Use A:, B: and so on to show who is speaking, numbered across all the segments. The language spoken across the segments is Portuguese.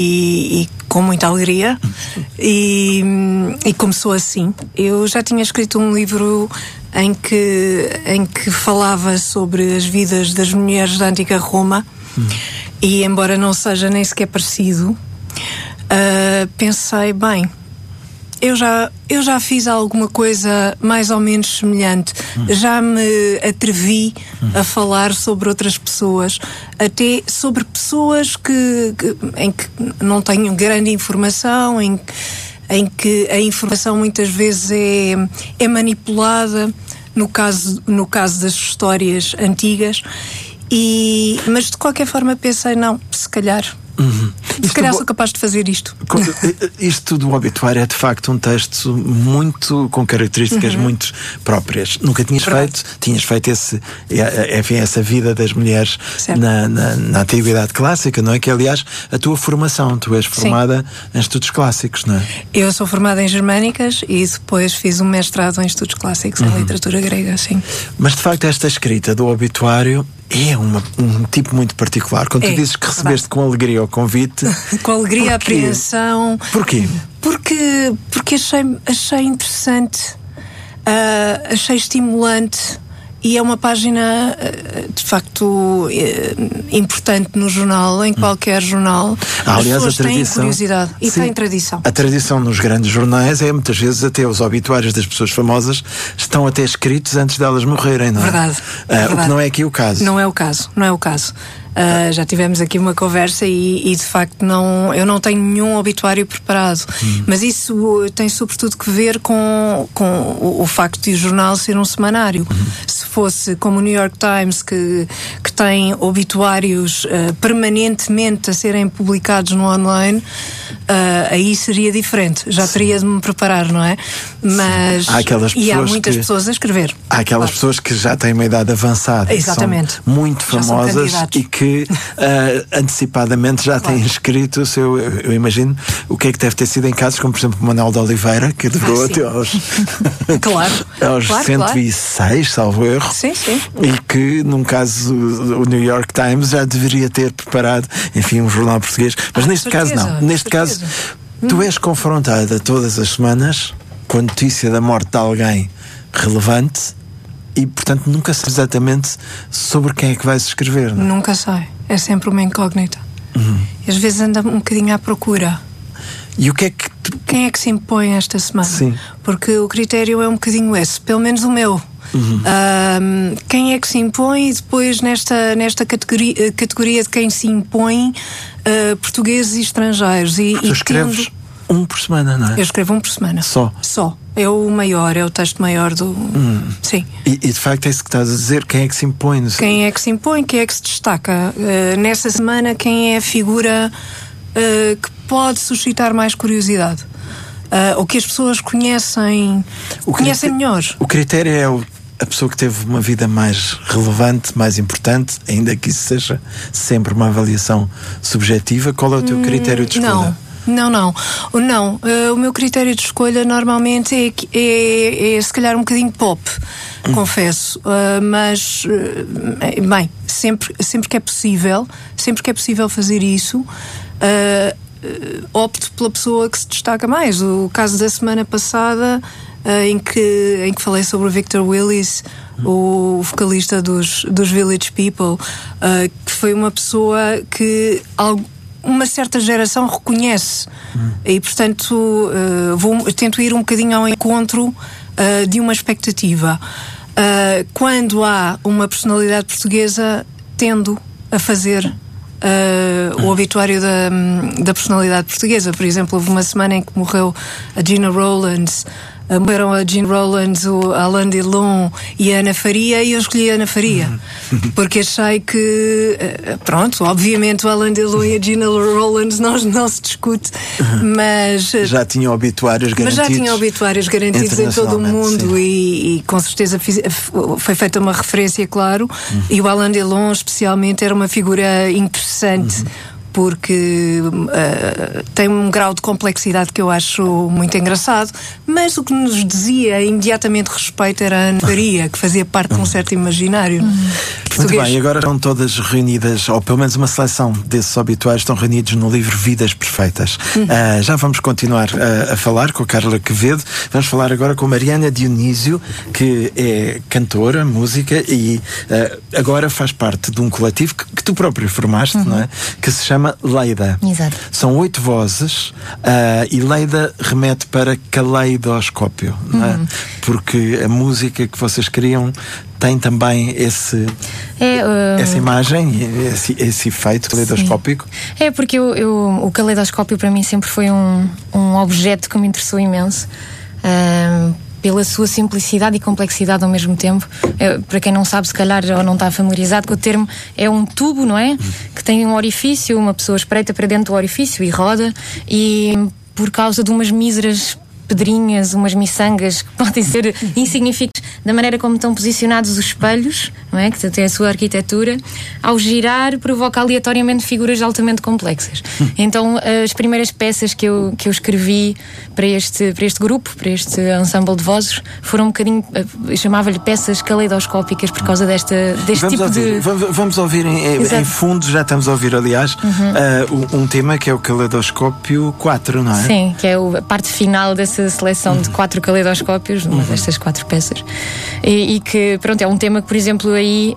A: e com muita alegria, e começou assim. Eu já tinha escrito um livro em que falava sobre as vidas das mulheres da antiga Roma, e embora não seja nem sequer parecido, pensei, bem, eu já fiz alguma coisa mais ou menos semelhante. Já me atrevi a falar sobre outras pessoas, até sobre pessoas em que não tenho grande informação, em que a informação muitas vezes é manipulada, no caso das histórias antigas. Mas de qualquer forma pensei, não, se calhar sou capaz de fazer isto.
B: Isto do obituário é de facto um texto muito com características muito próprias. Nunca tinhas feito essa vida das mulheres na antiguidade clássica, não é? Que aliás a tua formação, tu és formada em estudos clássicos, não é? Eu
A: sou formada em germânicas e depois fiz um mestrado em estudos clássicos, em literatura grega, sim.
B: Mas de facto esta escrita do obituário é um tipo muito particular. Quando tu dizes que recebeste com alegria o convite...
A: Com alegria, apreensão...
B: Porquê?
A: Porque achei interessante, achei estimulante, e é uma página de facto importante no jornal, em qualquer jornal.
B: Aliás,
A: as pessoas têm curiosidade e têm tradição.
B: A tradição nos grandes jornais é muitas vezes até os obituários das pessoas famosas estão até escritos antes delas morrerem, não é?
A: Verdade.
B: O que não é aqui o caso.
A: Não é o caso. Já tivemos aqui uma conversa e de facto eu não tenho nenhum obituário preparado, mas isso tem sobretudo que ver com o facto de o jornal ser um semanário. Se fosse como o New York Times, que tem obituários permanentemente a serem publicados no online, aí seria diferente, já teria de me preparar, não é? Mas há muitas pessoas a escrever.
B: Há aquelas pessoas que já têm uma idade avançada,
A: exatamente,
B: são muito famosas e que antecipadamente já têm escrito o seu, eu imagino o que é que deve ter sido em casos como por exemplo o Manuel de Oliveira, que durou até aos 106, salvo erro.
A: Sim.
B: E que num caso o New York Times já deveria ter preparado, enfim, um jornal português, mas neste caso não. Neste caso tu és confrontada todas as semanas com a notícia da morte de alguém relevante e, portanto, nunca sei exatamente sobre quem é que vais escrever, não é?
A: Nunca sei. É sempre uma incógnita. Às vezes anda um bocadinho à procura.
B: E o que é que...
A: Quem é que se impõe esta semana?
B: Sim.
A: Porque o critério é um bocadinho esse, pelo menos o meu. Quem é que se impõe? E depois nesta categoria de quem se impõe, portugueses e estrangeiros.
B: Tu escreves um por semana, não é?
A: Eu escrevo um por semana.
B: Só?
A: É o maior, é o texto maior do... Sim.
B: E de facto é isso que estás a dizer, quem é que se impõe?
A: Quem é que se impõe, quem é que se destaca? Nessa semana, quem é a figura que pode suscitar mais curiosidade? Ou que as pessoas conhecem melhor? O
B: critério é a pessoa que teve uma vida mais relevante, mais importante, ainda que isso seja sempre uma avaliação subjetiva. Qual é o teu critério de escolha?
A: Não. O meu critério de escolha normalmente é se calhar um bocadinho pop, confesso. Mas, bem, sempre que é possível fazer isso, opto pela pessoa que se destaca mais. O caso da semana passada, em que falei sobre o Victor Willis, o vocalista dos Village People, que foi uma pessoa que uma certa geração reconhece, e portanto tento ir um bocadinho ao encontro de uma expectativa. Quando há uma personalidade portuguesa, tendo a fazer o obituário da personalidade portuguesa. Por exemplo, houve uma semana em que morreu a Gina Rowlands, morreram a Gina Rowlands, o Alain Delon e a Ana Faria, e eu escolhi a Ana Faria porque achei que pronto, obviamente o Alain Delon e a Gina Rowlands não se discute, mas
B: já tinham obituários garantidos
A: em todo o mundo, e com certeza foi feita uma referência, claro, e o Alain Delon especialmente era uma figura interessante porque tem um grau de complexidade que eu acho muito engraçado, mas o que nos dizia imediatamente respeito era a Ana Maria, que fazia parte de um certo imaginário
B: português. Muito bem, agora estão todas reunidas, ou pelo menos uma seleção desses obituários estão reunidos no livro Vidas Perfeitas. Já vamos continuar a falar com a Carla Quevedo. Vamos falar agora com Mariana Dionísio, que é cantora, música e agora faz parte de um coletivo que tu próprio formaste, não é? Que se chama Leida.
C: Exato.
B: São 8 vozes e Leida remete para caleidoscópio, não é? Porque a música que vocês criam tem também essa imagem, esse efeito caleidoscópico.
C: É porque o caleidoscópio para mim sempre foi um objeto que me interessou imenso. Pela sua simplicidade e complexidade ao mesmo tempo. Para quem não sabe, se calhar, ou não está familiarizado com o termo, é um tubo, não é? Que tem um orifício, uma pessoa espreita para dentro do orifício e roda, e por causa de umas míseras pedrinhas, umas miçangas que podem ser insignificantes da maneira como estão posicionados os espelhos, não é? Que tem a sua arquitetura, ao girar provoca aleatoriamente figuras altamente complexas. Então as primeiras peças que eu escrevi para este grupo, para este ensemble de vozes, foram um bocadinho, chamava-lhe peças caleidoscópicas por causa deste tipo de...
B: Vamos ouvir em fundo, já estamos a ouvir aliás, um tema que é o Caleidoscópio 4, não é?
C: Sim, que é a parte final dessa seleção de 4 caleidoscópios, uma destas 4 peças, e que, pronto, é um tema que, por exemplo, aí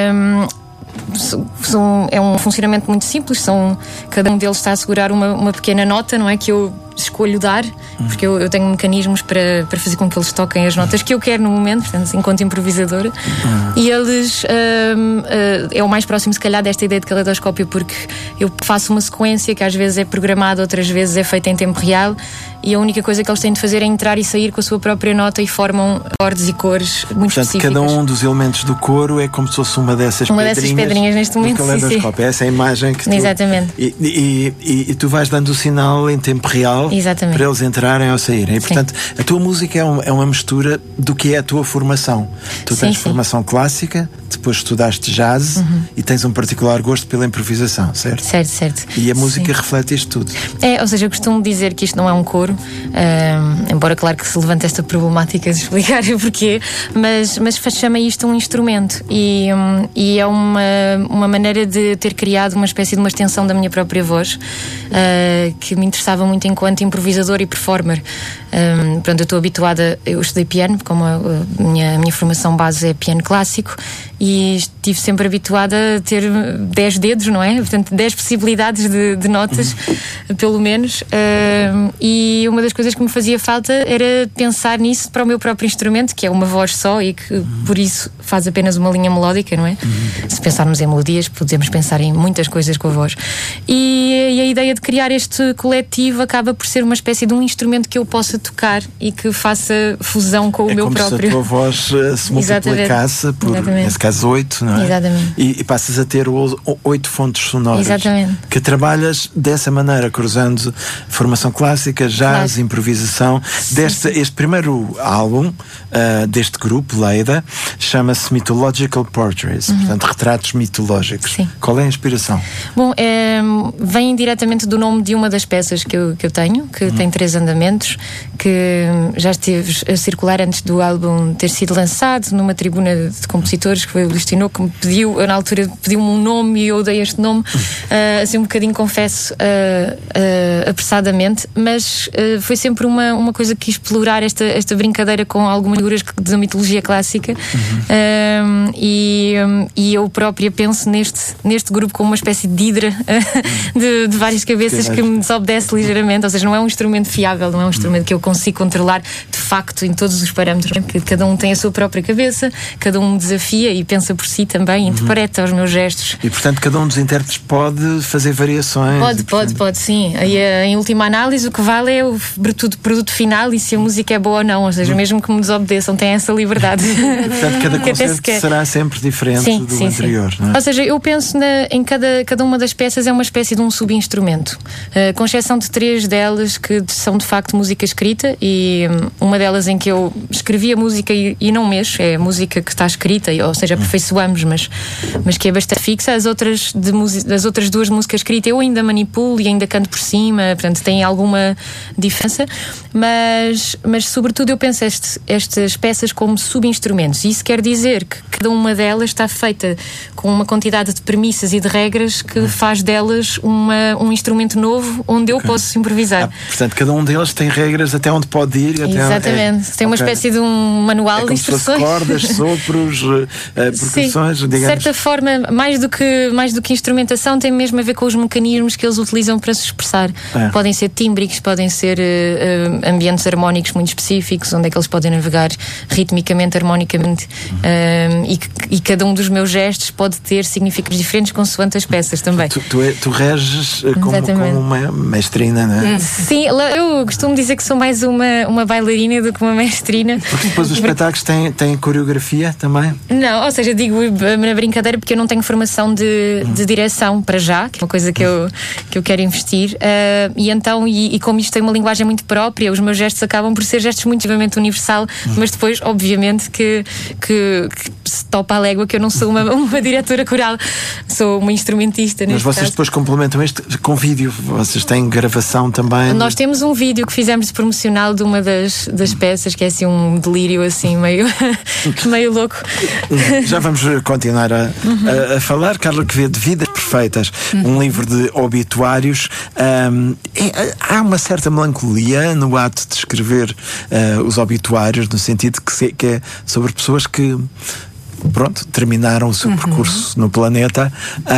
C: é um funcionamento muito simples. Cada um deles está a segurar uma pequena nota, não é? Que eu escolho dar, porque eu tenho mecanismos para fazer com que eles toquem as notas que eu quero no momento, portanto, enquanto improvisadora. E eles é o mais próximo, se calhar, desta ideia de caleidoscópio, porque eu faço uma sequência que às vezes é programada, outras vezes é feita em tempo real, e a única coisa que eles têm de fazer é entrar e sair com a sua própria nota, e formam acordes e cores muito específicas.
B: Cada um dos elementos do coro é como se fosse uma dessas
C: pedrinhas neste momento.
B: Caleidoscópio. Essa é a imagem que tu...
C: Exatamente.
B: E tu vais dando o sinal em tempo real.
C: Exatamente.
B: Para eles entrarem ou saírem. E, portanto, a tua música é uma mistura do que é a tua formação. Tu tens formação clássica, depois estudaste jazz e tens um particular gosto pela improvisação, certo?
C: Certo.
B: E a música reflete isto tudo.
C: Ou seja, eu costumo dizer que isto não é um coro, embora claro que se levante esta problemática de explicar o porquê, mas chama isto um instrumento, e é uma maneira de ter criado uma espécie de uma extensão da minha própria voz, que me interessava muito enquanto improvisador e performer. Pronto, eu estou habituada, eu estudei piano, como a minha formação base é piano clássico, e estive sempre habituada a ter 10 dedos, não é? Portanto, 10 possibilidades de notas, pelo menos, e uma das coisas que me fazia falta era pensar nisso para o meu próprio instrumento, que é uma voz só e que por isso faz apenas uma linha melódica, não é? Se pensarmos em melodias, podemos pensar em muitas coisas com a voz, e a ideia de criar este coletivo acaba por ser uma espécie de um instrumento que eu possa tocar e que faça fusão com o meu próprio.
B: É como se a tua voz se multiplicasse por, nesse caso, 8, não é?
C: Exatamente.
B: E passas a ter 8 fontes sonoras.
C: Exatamente.
B: Que trabalhas dessa maneira, cruzando formação clássica, jazz, improvisação. Este primeiro álbum deste grupo, Leida, chama-se Mythological Portraits, portanto, retratos mitológicos.
C: Sim.
B: Qual é a inspiração?
C: Bom, vem diretamente do nome de uma das peças que eu tenho, que tem 3 andamentos, que já esteve a circular antes do álbum ter sido lançado, numa tribuna de compositores, que foi o Luís Tinoco, que me pediu, na altura pediu-me um nome e eu dei este nome, assim um bocadinho, confesso, apressadamente, mas foi sempre uma coisa que quis explorar esta brincadeira com algumas figuras da mitologia clássica, e eu própria penso neste grupo como uma espécie de hidra de várias cabeças que me desobedece ligeiramente, ou seja, não é um instrumento fiável, não é um instrumento que eu consigo controlar de facto em todos os parâmetros, porque cada um tem a sua própria cabeça, cada um me desafia e pensa por si também, interpreta os meus gestos.
B: E portanto cada um dos intérpretes pode fazer variações.
C: Pode, sim. E em última análise, o que vale é o produto final e se a música é boa ou não. Ou seja, mesmo que me desobedeçam, têm essa liberdade.
B: Portanto, cada concerto será sempre diferente do anterior. Não é?
C: Ou seja, eu penso em cada uma das peças é uma espécie de um subinstrumento, com exceção de 3 delas que são de facto música escrita, e uma delas em que eu escrevi a música e não mexo, é a música que está escrita, ou seja, aperfeiçoamos, mas que é bastante fixa. As outras 2 músicas escritas eu ainda manipulo e ainda canto por cima, portanto tem alguma diferença, mas sobretudo eu penso estas peças como subinstrumentos, e isso quer dizer que cada uma delas está feita com uma quantidade de premissas e de regras que faz delas um instrumento novo onde eu posso improvisar.
B: Portanto, cada um deles tem regras até onde pode ir.
C: Exatamente. Tem uma espécie de um manual de instruções.
B: Cordas, sopros, percussões, digamos.
C: De certa forma, mais do que instrumentação, tem mesmo a ver com os mecanismos que eles utilizam para se expressar. Podem ser tímbricos, podem ser ambientes harmónicos muito específicos, onde é que eles podem navegar ritmicamente, harmonicamente, e cada um dos meus gestos pode ter significados diferentes consoante as peças também.
B: Tu reges como uma mestrina, não é?
C: Sim, eu costumo dizer que sou mais uma bailarina do que uma mestrina.
B: Porque depois os espetáculos têm coreografia também?
C: Não, ou seja, digo na brincadeira porque eu não tenho formação de direção para já, que é uma coisa que eu quero investir, e então, e como isto tem uma linguagem muito própria, os meus gestos acabam por ser gestos muito universal, mas depois, obviamente, que se topa a légua que eu não sou uma diretora coral, sou uma instrumentista.
B: Mas vocês
C: caso.
B: Depois complementam isto com vídeo, vocês têm gravação também?
C: Nós temos um vídeo que fizemos de promocional de uma das peças, que é assim um delírio assim meio louco.
B: Já vamos continuar a falar. Carla Quevedo, Vidas Perfeitas, um livro de obituários. Há uma certa melancolia no ato de escrever os obituários, no sentido que é sobre pessoas que terminaram o seu percurso no planeta,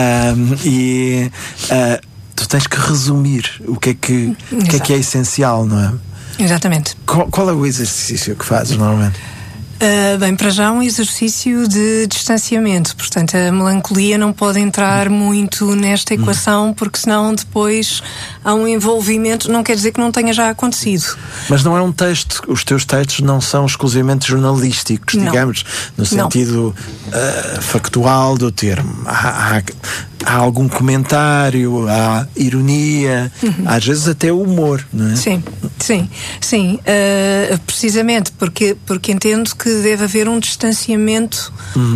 B: e tu tens que resumir o que é essencial, não é?
A: Exatamente.
B: Qual é o exercício que fazes normalmente?
A: Bem, para já um exercício de distanciamento, portanto a melancolia não pode entrar muito nesta equação, porque senão depois há um envolvimento, não quer dizer que não tenha já acontecido.
B: Mas não é um texto, os teus textos não são exclusivamente jornalísticos, digamos, no sentido factual do termo. Há algum comentário, há ironia, às vezes até humor, não é?
A: Sim. Precisamente porque entendo que deve haver um distanciamento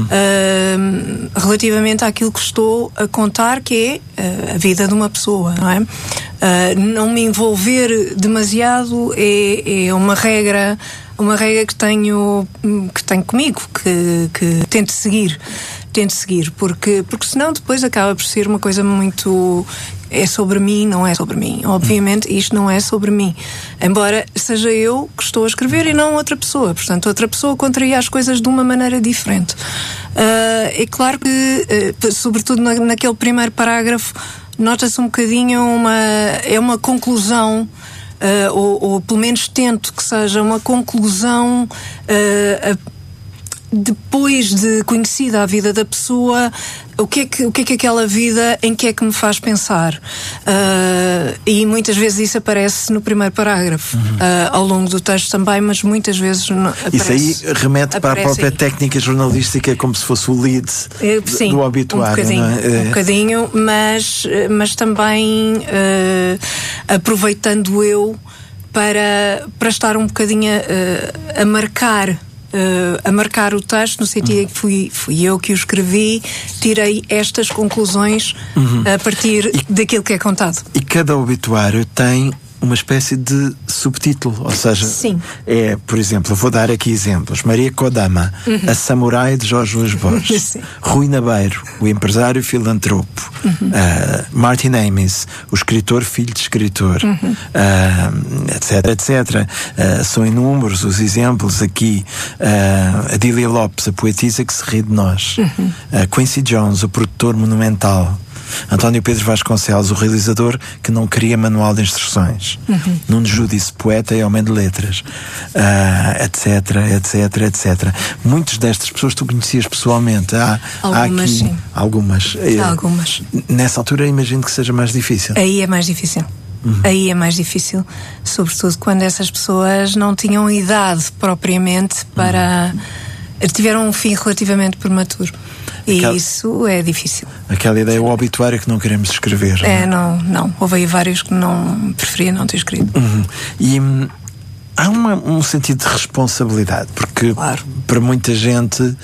A: relativamente àquilo que estou a contar, que é a vida de uma pessoa, não é? Não me envolver demasiado é uma regra que tenho comigo, que tento seguir, porque senão depois acaba por ser uma coisa muito... É sobre mim, não é sobre mim. Obviamente isto não é sobre mim, embora seja eu que estou a escrever e não outra pessoa. Portanto, outra pessoa contraria as coisas de uma maneira diferente. É claro que, sobretudo naquele primeiro parágrafo, nota-se um bocadinho uma conclusão, ou pelo menos tento que seja uma conclusão depois de conhecida a vida da pessoa, o que é que aquela vida, em que é que me faz pensar? E muitas vezes isso aparece no primeiro parágrafo, ao longo do texto também, mas muitas vezes aparece.
B: Isso aí remete para a própria técnica jornalística, como se fosse o lead do obituário, não é?
A: Um bocadinho, mas também aproveitando eu para estar um bocadinho a marcar o texto, no sentido em que fui eu que o escrevi, tirei estas conclusões a partir daquilo que é contado.
B: E cada obituário tem uma espécie de subtítulo, ou seja, por exemplo, eu vou dar aqui exemplos: Maria Kodama, a samurai de Jorge Luís Borges, Rui Nabeiro, o empresário filantropo, Martin Amis, o escritor filho de escritor, etc. São inúmeros os exemplos aqui. Adília Lopes, a poetisa que se ri de nós, Quincy Jones, o produtor monumental, António Pedro Vasconcelos, o realizador que não queria manual de instruções, Nuno Judice, poeta e homem de letras, etc. Muitas destas pessoas tu conhecias pessoalmente.
A: Algumas, sim.
B: Algumas. Nessa altura imagino que seja mais difícil.
A: Aí é mais difícil. Aí é mais difícil, sobretudo quando essas pessoas não tinham idade propriamente para... tiveram um fim relativamente prematuro. E isso é difícil.
B: Aquela ideia, o obituário que não queremos escrever.
A: Não. Houve aí vários que não preferia não ter escrito.
B: E há um sentido de responsabilidade, porque para muita gente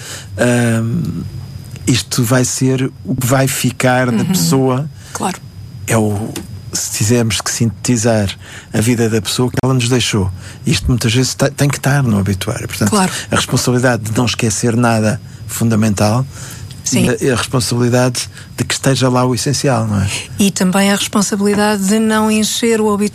B: isto vai ser o que vai ficar da pessoa.
A: Claro.
B: Se tivermos que sintetizar a vida da pessoa que ela nos deixou, isto muitas vezes tem que estar no obituário. Portanto, a responsabilidade de não esquecer nada fundamental. Sim. E a responsabilidade de que esteja lá o essencial, não é?
A: E também a responsabilidade de não encher o obituário